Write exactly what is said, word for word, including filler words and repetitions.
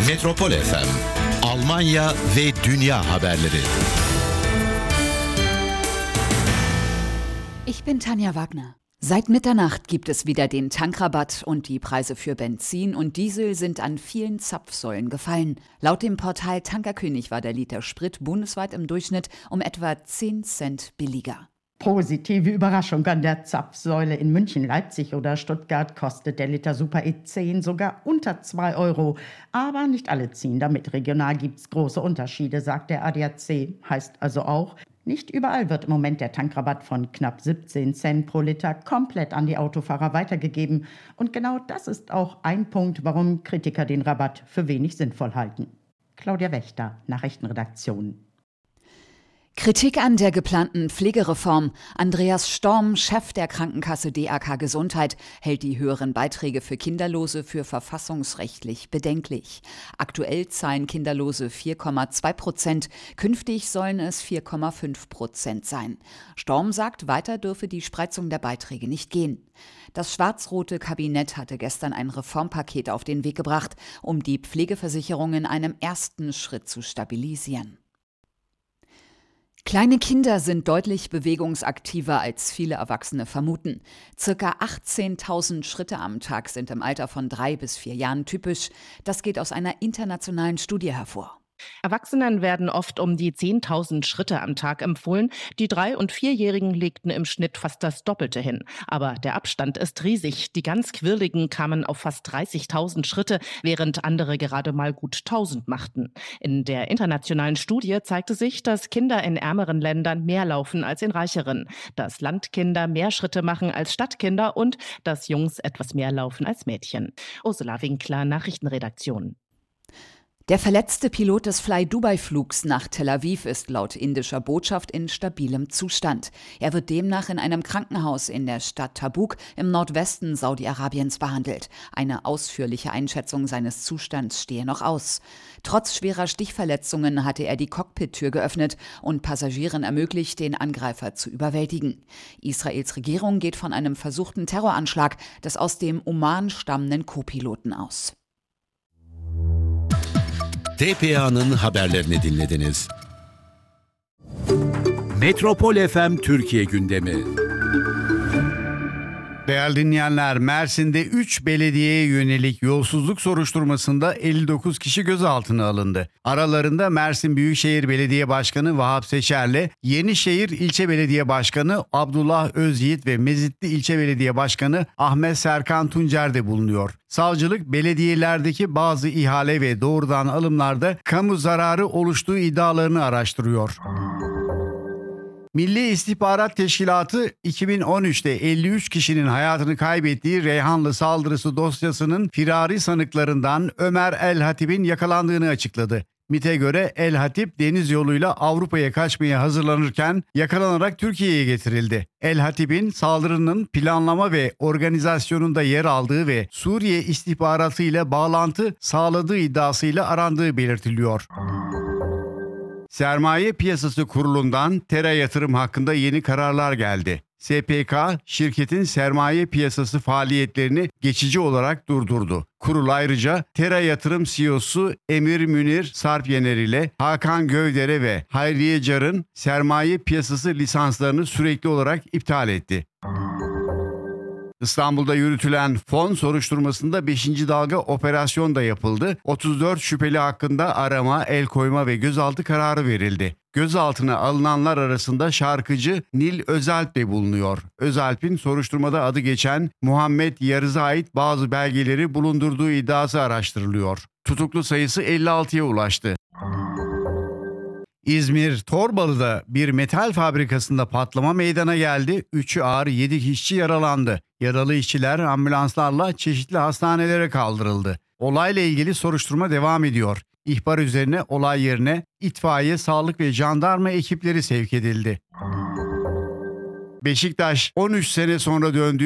Metropol F M, Almanya ve dünya haberleri. Ich bin Tanja Wagner. Seit Mitternacht gibt es wieder den Tankrabatt und die Preise für Benzin und Diesel sind an vielen Zapfsäulen gefallen. Laut dem Portal Tankerkönig war der Liter Sprit bundesweit im Durchschnitt um etwa zehn Cent billiger. Positive Überraschung an der Zapfsäule. In München, Leipzig oder Stuttgart kostet der Liter Super E zehn sogar unter zwei Euro. Aber nicht alle ziehen damit. Regional gibt es große Unterschiede, sagt der A D A C. Heißt also auch, nicht überall wird im Moment der Tankrabatt von knapp siebzehn Cent pro Liter komplett an die Autofahrer weitergegeben. Und genau das ist auch ein Punkt, warum Kritiker den Rabatt für wenig sinnvoll halten. Claudia Wächter, Nachrichtenredaktion. Kritik an der geplanten Pflegereform. Andreas Storm, Chef der Krankenkasse D A K Gesundheit, hält die höheren Beiträge für Kinderlose für verfassungsrechtlich bedenklich. Aktuell zahlen Kinderlose vier Komma zwei Prozent, künftig sollen es vier Komma fünf Prozent sein. Storm sagt, weiter dürfe die Spreizung der Beiträge nicht gehen. Das schwarz-rote Kabinett hatte gestern ein Reformpaket auf den Weg gebracht, um die Pflegeversicherung in einem ersten Schritt zu stabilisieren. Kleine Kinder sind deutlich bewegungsaktiver, als viele Erwachsene vermuten. Circa achtzehntausend Schritte am Tag sind im Alter von drei bis vier Jahren typisch. Das geht aus einer internationalen Studie hervor. Erwachsenen werden oft um die zehntausend Schritte am Tag empfohlen. Die Drei- und Vierjährigen legten im Schnitt fast das Doppelte hin. Aber der Abstand ist riesig. Die ganz Quirligen kamen auf fast dreißigtausend Schritte, während andere gerade mal gut tausend machten. In der internationalen Studie zeigte sich, dass Kinder in ärmeren Ländern mehr laufen als in reicheren, dass Landkinder mehr Schritte machen als Stadtkinder und dass Jungs etwas mehr laufen als Mädchen. Ursula Winkler, Nachrichtenredaktion. Der verletzte Pilot des Fly-Dubai-Flugs nach Tel Aviv ist laut indischer Botschaft in stabilem Zustand. Er wird demnach in einem Krankenhaus in der Stadt Tabuk im Nordwesten Saudi-Arabiens behandelt. Eine ausführliche Einschätzung seines Zustands stehe noch aus. Trotz schwerer Stichverletzungen hatte er die Cockpit-Tür geöffnet und Passagieren ermöglicht, den Angreifer zu überwältigen. Israels Regierung geht von einem versuchten Terroranschlag des aus dem Oman stammenden Co-Piloten aus. T P A'nın haberlerini dinlediniz. Metropol F M Türkiye gündemi. Değerli dinleyenler, Mersin'de üç belediyeye yönelik yolsuzluk soruşturmasında elli dokuz kişi gözaltına alındı. Aralarında Mersin Büyükşehir Belediye Başkanı Vahap Seçer'le Yenişehir İlçe Belediye Başkanı Abdullah Özyiğit ve Mezitli İlçe Belediye Başkanı Ahmet Serkan Tuncer de bulunuyor. Savcılık belediyelerdeki bazı ihale ve doğrudan alımlarda kamu zararı oluştuğu iddialarını araştırıyor. Milli İstihbarat Teşkilatı iki bin on üçte elli üç kişinin hayatını kaybettiği Reyhanlı saldırısı dosyasının firari sanıklarından Ömer El Hatip'in yakalandığını açıkladı. MİT'e göre El Hatip deniz yoluyla Avrupa'ya kaçmaya hazırlanırken yakalanarak Türkiye'ye getirildi. El Hatip'in saldırının planlama ve organizasyonunda yer aldığı ve Suriye istihbaratı ile bağlantı sağladığı iddiasıyla arandığı belirtiliyor. Sermaye Piyasası Kurulu'ndan Tera Yatırım hakkında yeni kararlar geldi. S P K, şirketin sermaye piyasası faaliyetlerini geçici olarak durdurdu. Kurul ayrıca Tera Yatırım C E O'su Emir Münir Sarpyener ile Hakan Gövdere ve Hayriye Car'ın sermaye piyasası lisanslarını sürekli olarak iptal etti. İstanbul'da yürütülen fon soruşturmasında beşinci dalga operasyon da yapıldı. otuz dört şüpheli hakkında arama, el koyma ve gözaltı kararı verildi. Gözaltına alınanlar arasında şarkıcı Nil Özalp de bulunuyor. Özalp'in soruşturmada adı geçen Muhammed Yarız'a ait bazı belgeleri bulundurduğu iddiası araştırılıyor. Tutuklu sayısı elli altıya ulaştı. İzmir Torbalı'da bir metal fabrikasında patlama meydana geldi. Üçü ağır, yedi işçi yaralandı. Yaralı işçiler ambulanslarla çeşitli hastanelere kaldırıldı. Olayla ilgili soruşturma devam ediyor. İhbar üzerine olay yerine itfaiye, sağlık ve jandarma ekipleri sevk edildi. Beşiktaş on üç sene sonra döndüğü